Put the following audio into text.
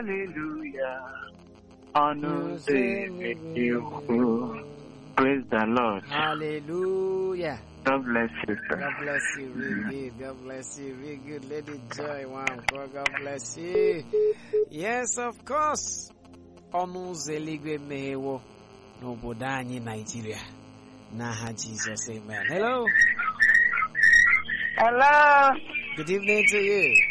Hallelujah. Praise the Lord. Hallelujah. God bless you, sir. God bless you. Real good. God bless you. Real good. Lady Joy. Wow. God bless you. Yes, of course. Ọnụ ụzọ eluigwe meghewo n'obodo anyị Nigeria. N'aha Jesus, amen. Hello. Hello. Good evening to you.